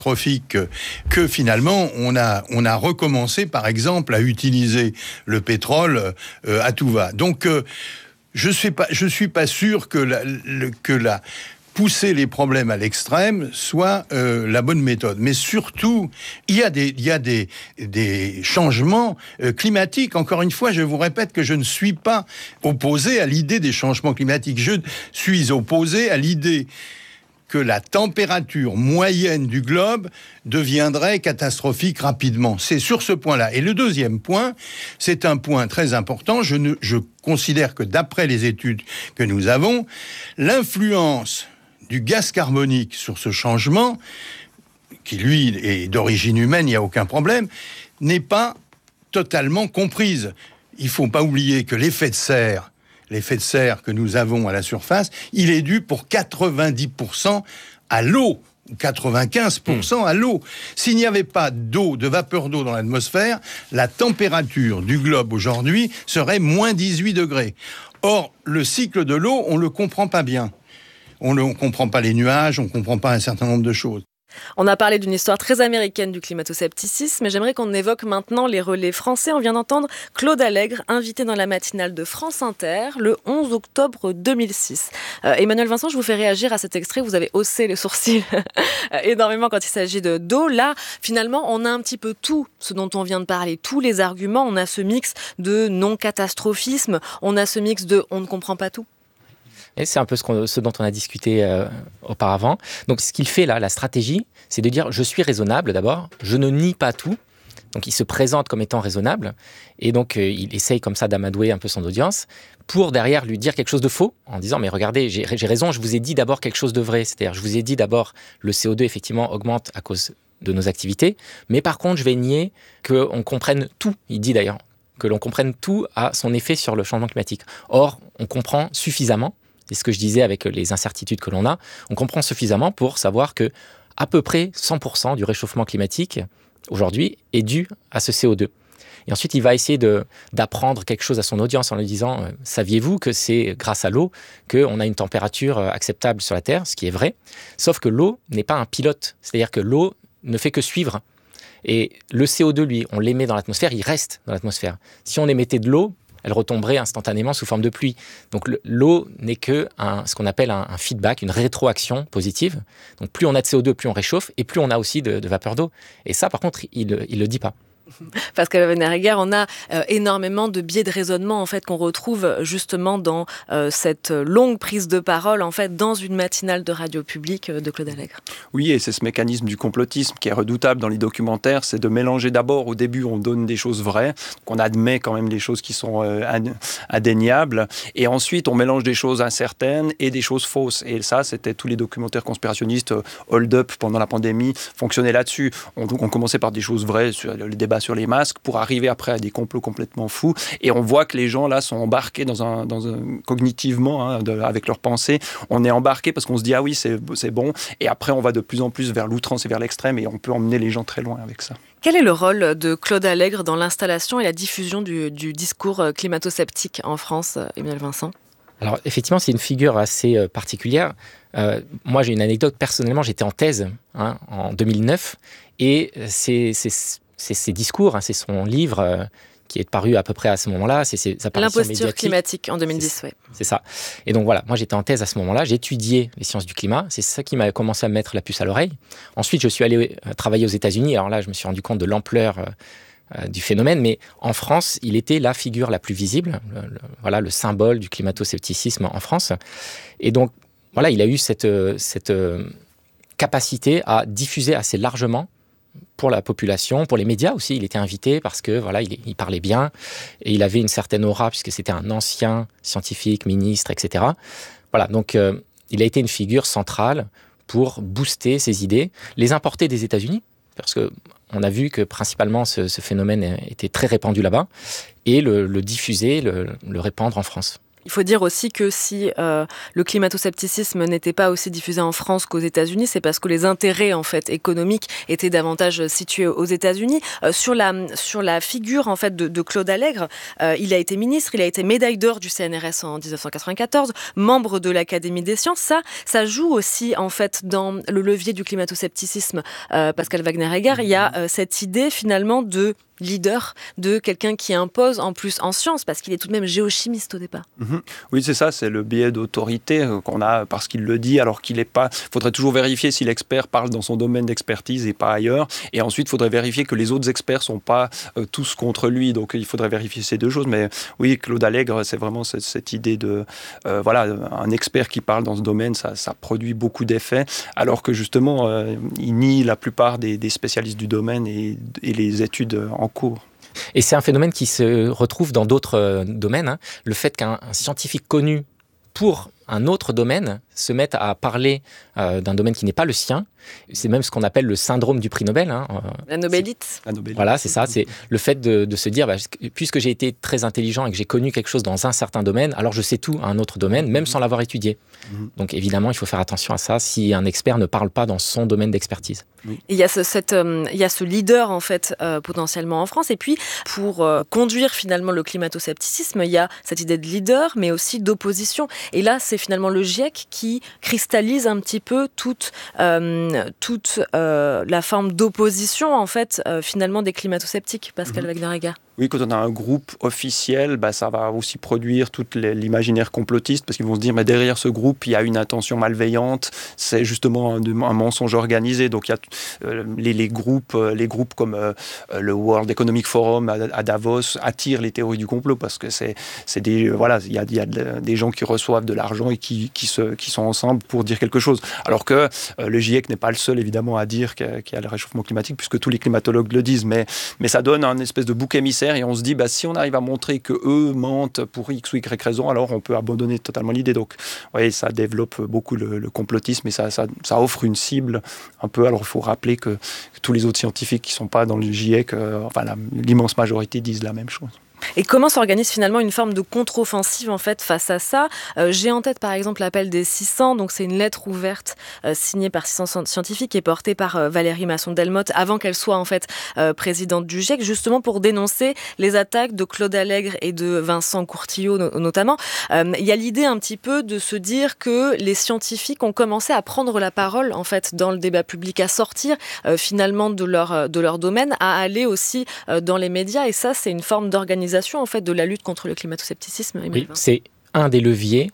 catastrophique que finalement on a recommencé par exemple à utiliser le pétrole à tout va. Donc je suis pas sûr que la pousser les problèmes à l'extrême soit la bonne méthode. Mais surtout, il y a des changements climatiques. Encore une fois, je vous répète que je ne suis pas opposé à l'idée des changements climatiques. Je suis opposé à l'idée que la température moyenne du globe deviendrait catastrophique rapidement. C'est sur ce point-là. Et le deuxième point, c'est un point très important. Je considère que d'après les études que nous avons, l'influence du gaz carbonique sur ce changement, qui lui est d'origine humaine, il n'y a aucun problème, n'est pas totalement comprise. Il ne faut pas oublier que l'effet de serre que nous avons à la surface, il est dû pour 90% à l'eau, 95% à l'eau. S'il n'y avait pas d'eau, de vapeur d'eau dans l'atmosphère, la température du globe aujourd'hui serait moins 18 degrés. Or, le cycle de l'eau, on ne le comprend pas bien. On ne comprend pas les nuages, on ne comprend pas un certain nombre de choses. On a parlé d'une histoire très américaine du climato-scepticisme, mais j'aimerais qu'on évoque maintenant les relais français. On vient d'entendre Claude Allègre, invité dans la matinale de France Inter le 11 octobre 2006. Emmanuel Vincent, je vous fais réagir à cet extrait. Vous avez haussé les sourcils énormément quand il s'agit d'eau. Là, finalement, on a un petit peu tout ce dont on vient de parler, tous les arguments. On a ce mix de non-catastrophisme, on a ce mix de on ne comprend pas tout. Et c'est un peu ce dont on a discuté auparavant. Donc ce qu'il fait là, la stratégie, c'est de dire je suis raisonnable d'abord, je ne nie pas tout. Donc il se présente comme étant raisonnable et donc il essaye comme ça d'amadouer un peu son audience pour derrière lui dire quelque chose de faux en disant mais regardez, j'ai raison, je vous ai dit d'abord quelque chose de vrai. C'est-à-dire je vous ai dit d'abord le CO2 effectivement augmente à cause de nos activités, mais par contre je vais nier qu'on comprenne tout, il dit d'ailleurs, que l'on comprenne tout à son effet sur le changement climatique. Or, on comprend suffisamment. C'est ce que je disais avec les incertitudes que l'on a. On comprend suffisamment pour savoir que à peu près 100% du réchauffement climatique aujourd'hui est dû à ce CO2. Et ensuite, il va essayer d'apprendre quelque chose à son audience en lui disant « Saviez-vous que c'est grâce à l'eau qu'on a une température acceptable sur la Terre ?» Ce qui est vrai. Sauf que l'eau n'est pas un pilote. C'est-à-dire que l'eau ne fait que suivre. Et le CO2, lui, on l'émet dans l'atmosphère, il reste dans l'atmosphère. Si on émettait de l'eau, elle retomberait instantanément sous forme de pluie. Donc l'eau n'est que ce qu'on appelle un feedback, une rétroaction positive. Donc plus on a de CO2, plus on réchauffe, et plus on a aussi de vapeur d'eau. Et ça, par contre, il le dit pas. Pascal Vanneregger, on a énormément de biais de raisonnement en fait qu'on retrouve justement dans cette longue prise de parole en fait dans une matinale de radio publique de Claude Allègre. Oui, et c'est ce mécanisme du complotisme qui est redoutable dans les documentaires, c'est de mélanger d'abord, au début on donne des choses vraies, qu'on admet quand même des choses qui sont indéniables, et ensuite on mélange des choses incertaines et des choses fausses. Et ça, c'était tous les documentaires conspirationnistes hold up pendant la pandémie fonctionnaient là-dessus. On commençait par des choses vraies sur le débat sur les masques pour arriver après à des complots complètement fous, et on voit que les gens là sont embarqués dans un cognitivement avec leurs pensées, on est embarqué parce qu'on se dit ah oui c'est bon, et après on va de plus en plus vers l'outrance et vers l'extrême, et on peut emmener les gens très loin avec ça. Quel est le rôle de Claude Allègre dans l'installation et la diffusion du discours climato-sceptique en France, Emmanuel Vincent? Alors effectivement, c'est une figure assez particulière. Moi, j'ai une anecdote. Personnellement, j'étais en thèse en 2009, et c'est ses discours, c'est son livre qui est paru à peu près à ce moment-là. C'est ses apparitions L'imposture médiatiques. climatique en 2010, oui. C'est ça. Et donc voilà, moi j'étais en thèse à ce moment-là, j'ai étudié les sciences du climat, c'est ça qui m'a commencé à me mettre la puce à l'oreille. Ensuite, je suis allé travailler aux États-Unis, alors là, je me suis rendu compte de l'ampleur du phénomène, mais en France, il était la figure la plus visible, le symbole du climato-scepticisme en France. Et donc, voilà, il a eu cette capacité à diffuser assez largement pour la population, pour les médias aussi. Il était invité parce que voilà, il parlait bien et il avait une certaine aura puisque c'était un ancien scientifique, ministre, etc. Voilà, donc il a été une figure centrale pour booster ses idées, les importer des États-Unis, parce que on a vu que principalement ce phénomène était très répandu là-bas, et le diffuser, le répandre en France. Il faut dire aussi que si le climato-scepticisme n'était pas aussi diffusé en France qu'aux États-Unis, c'est parce que les intérêts en fait économiques étaient davantage situés aux États-Unis. Sur la figure en fait de Claude Allègre, il a été ministre, il a été médaille d'or du CNRS en 1994, membre de l'Académie des sciences. Ça joue aussi en fait dans le levier du climato-scepticisme. Pascal Wagner-Egger, il y a cette idée finalement de leader, de quelqu'un qui impose en plus en sciences, parce qu'il est tout de même géochimiste au départ. Oui, c'est ça, c'est le biais d'autorité qu'on a parce qu'il le dit, alors qu'il n'est pas... Il faudrait toujours vérifier si l'expert parle dans son domaine d'expertise et pas ailleurs. Et ensuite, il faudrait vérifier que les autres experts ne sont pas tous contre lui. Donc, il faudrait vérifier ces deux choses. Mais oui, Claude Allègre, c'est vraiment cette idée de... un expert qui parle dans ce domaine, ça produit beaucoup d'effets, alors que justement, il nie la plupart des spécialistes du domaine et les études en cours. Et c'est un phénomène qui se retrouve dans d'autres domaines. Le fait qu'un scientifique connu pour un autre domaine se mette à parler d'un domaine qui n'est pas le sien, c'est même ce qu'on appelle le syndrome du prix Nobel. La Nobelite. Voilà, c'est ça. C'est le fait de se dire, puisque j'ai été très intelligent et que j'ai connu quelque chose dans un certain domaine, alors je sais tout à un autre domaine, même sans l'avoir étudié. Donc évidemment, il faut faire attention à ça si un expert ne parle pas dans son domaine d'expertise. Oui. Il y a ce leader en fait potentiellement en France, et puis pour conduire finalement le climato-scepticisme, il y a cette idée de leader, mais aussi d'opposition. Et là, c'est finalement le GIEC qui cristallise un petit peu toute la forme d'opposition en fait finalement des climato-sceptiques. Pascal Wagner-Egger. Oui, quand on a un groupe officiel, ça va aussi produire tout l'imaginaire complotiste, parce qu'ils vont se dire, mais derrière ce groupe, il y a une intention malveillante, c'est justement un mensonge organisé. Donc il y a les groupes comme le World Economic Forum à Davos attirent les théories du complot, parce que il y a des gens qui reçoivent de l'argent et qui sont ensemble pour dire quelque chose. Alors que le GIEC n'est pas le seul, évidemment, à dire qu'il y a le réchauffement climatique, puisque tous les climatologues le disent, mais ça donne un espèce de bouc émissaire. Et on se dit, si on arrive à montrer qu'eux mentent pour X ou Y raison, alors on peut abandonner totalement l'idée. Donc, oui, ça développe beaucoup le complotisme et ça offre une cible un peu. Alors, il faut rappeler que tous les autres scientifiques qui ne sont pas dans le GIEC, l'immense majorité disent la même chose. Et comment s'organise finalement une forme de contre-offensive en fait face à ça ? J'ai en tête par exemple l'appel des 600, donc c'est une lettre ouverte signée par 600 scientifiques et portée par Valérie Masson-Delmotte avant qu'elle soit en fait présidente du GIEC, justement pour dénoncer les attaques de Claude Allègre et de Vincent Courtillot notamment. Il y a l'idée un petit peu de se dire que les scientifiques ont commencé à prendre la parole en fait dans le débat public, à sortir finalement de leur domaine, à aller aussi dans les médias, et ça c'est une forme d'organisation en fait de la lutte contre le climato-scepticisme. Oui, c'est un des leviers.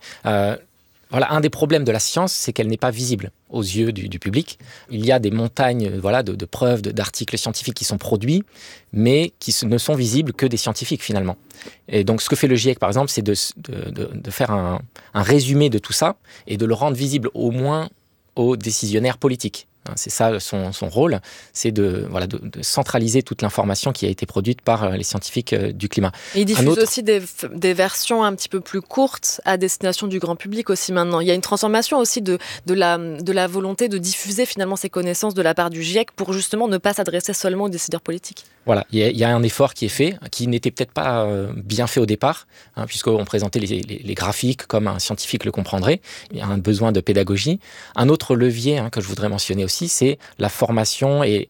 Un des problèmes de la science, c'est qu'elle n'est pas visible aux yeux du public. Il y a des montagnes de preuves, d'articles scientifiques qui sont produits, mais qui ne sont visibles que des scientifiques finalement. Et donc ce que fait le GIEC par exemple, c'est de faire un résumé de tout ça et de le rendre visible au moins aux décisionnaires politiques. C'est ça son rôle, c'est de centraliser toute l'information qui a été produite par les scientifiques du climat. Et il diffuse aussi des versions un petit peu plus courtes à destination du grand public aussi maintenant. Il y a une transformation aussi de la volonté de diffuser finalement ces connaissances de la part du GIEC pour justement ne pas s'adresser seulement aux décideurs politiques. Voilà, il y a un effort qui est fait, qui n'était peut-être pas bien fait au départ, puisqu'on présentait les graphiques comme un scientifique le comprendrait. Il y a un besoin de pédagogie. Un autre levier que je voudrais mentionner aussi, c'est la formation et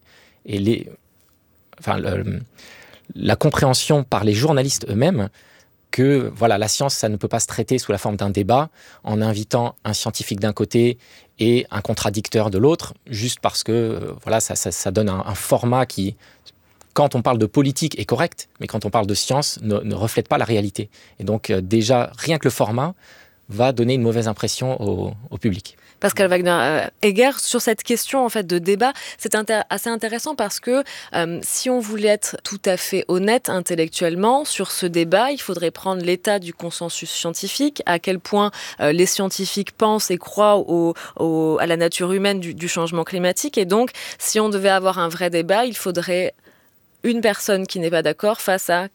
la compréhension par les journalistes eux-mêmes que la science, ça ne peut pas se traiter sous la forme d'un débat en invitant un scientifique d'un côté et un contradicteur de l'autre, juste parce que ça donne un format qui, quand on parle de politique, est correct, mais quand on parle de science, ne reflète pas la réalité. Et donc déjà, rien que le format va donner une mauvaise impression au public. Pascal Wagner-Egger, sur cette question en fait de débat, c'est assez intéressant parce que si on voulait être tout à fait honnête intellectuellement sur ce débat, il faudrait prendre l'état du consensus scientifique, à quel point les scientifiques pensent et croient à la nature humaine du changement climatique. Et donc, si on devait avoir un vrai débat, il faudrait une personne qui n'est pas d'accord face à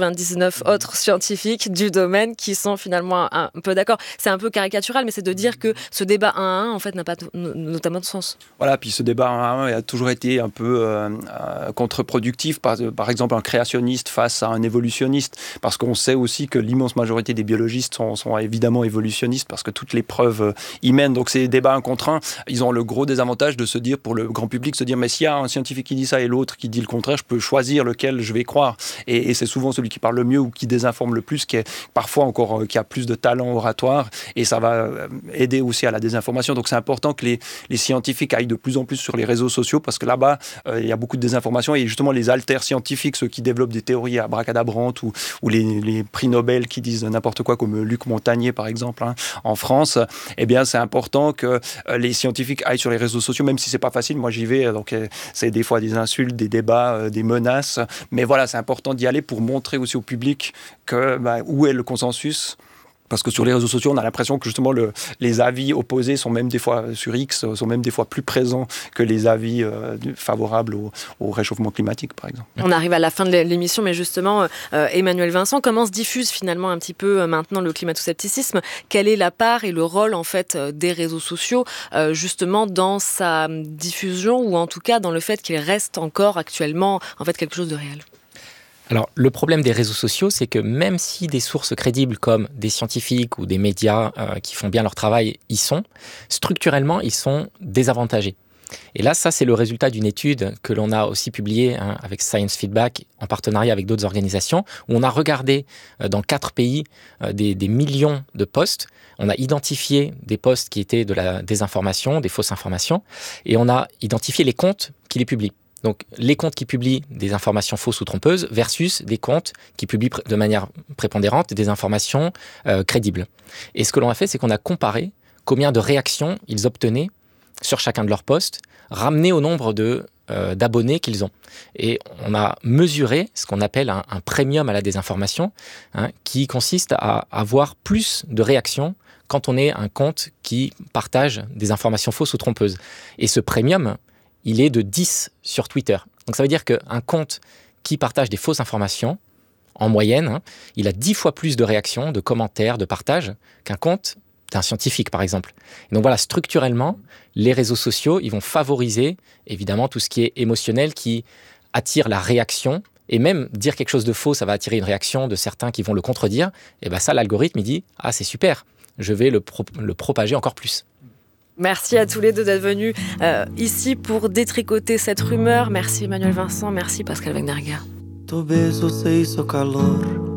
99 autres scientifiques du domaine qui sont finalement un peu d'accord. C'est un peu caricatural, mais c'est de dire que ce débat 1 à 1, en fait, n'a pas notamment de sens. Voilà, puis ce débat 1 à 1 a toujours été un peu contre-productif. Par exemple, un créationniste face à un évolutionniste, parce qu'on sait aussi que l'immense majorité des biologistes sont évidemment évolutionnistes, parce que toutes les preuves y mènent. Donc ces débats 1 contre 1, ils ont le gros désavantage de se dire, pour le grand public, se dire, mais s'il y a un scientifique qui dit ça et l'autre qui dit le contraire, je peux choisir lequel je vais croire. Et c'est souvent celui qui parle le mieux ou qui désinforme le plus, qui est parfois encore qui a plus de talent oratoire, et ça va aider aussi à la désinformation. Donc c'est important que les scientifiques aillent de plus en plus sur les réseaux sociaux, parce que là-bas, il y a beaucoup de désinformation, et justement les alters scientifiques, ceux qui développent des théories abracadabrantes, ou les prix Nobel qui disent n'importe quoi, comme Luc Montagnier par exemple, en France, eh bien c'est important que les scientifiques aillent sur les réseaux sociaux, même si c'est pas facile. Moi j'y vais, donc c'est des fois des insultes, des débats, des menaces, mais voilà, c'est important d'y aller pour montrer aussi au public que, où est le consensus. Parce que sur les réseaux sociaux, on a l'impression que justement les avis opposés sont même des fois sur X, sont même des fois plus présents que les avis favorables au réchauffement climatique, par exemple. On arrive à la fin de l'émission, mais justement, Emmanuel Vincent, comment se diffuse finalement un petit peu maintenant le climato-scepticisme ? Quelle est la part et le rôle en fait des réseaux sociaux justement dans sa diffusion, ou en tout cas dans le fait qu'il reste encore actuellement en fait quelque chose de réel ? Alors, le problème des réseaux sociaux, c'est que même si des sources crédibles comme des scientifiques ou des médias qui font bien leur travail y sont, structurellement, ils sont désavantagés. Et là, ça, c'est le résultat d'une étude que l'on a aussi publiée avec Science Feedback, en partenariat avec d'autres organisations, où on a regardé dans 4 pays des millions de posts. On a identifié des posts qui étaient de la désinformation, des fausses informations, et on a identifié les comptes qui les publient. Donc, les comptes qui publient des informations fausses ou trompeuses versus des comptes qui publient de manière prépondérante des informations crédibles. Et ce que l'on a fait, c'est qu'on a comparé combien de réactions ils obtenaient sur chacun de leurs posts, ramené au nombre d'abonnés qu'ils ont. Et on a mesuré ce qu'on appelle un premium à la désinformation, qui consiste à avoir plus de réactions quand on est un compte qui partage des informations fausses ou trompeuses. Et ce premium, il est de 10 sur Twitter. Donc ça veut dire qu'un compte qui partage des fausses informations, en moyenne, il a 10 fois plus de réactions, de commentaires, de partages qu'un compte d'un scientifique, par exemple. Et donc voilà, structurellement, les réseaux sociaux, ils vont favoriser, évidemment, tout ce qui est émotionnel, qui attire la réaction. Et même dire quelque chose de faux, ça va attirer une réaction de certains qui vont le contredire. Et bien ça, l'algorithme, il dit « Ah, c'est super, je vais le propager encore plus ». Merci à tous les deux d'être venus ici pour détricoter cette rumeur. Merci Emmanuel Vincent, merci Pascal Wegner. Tu beso se hizo calor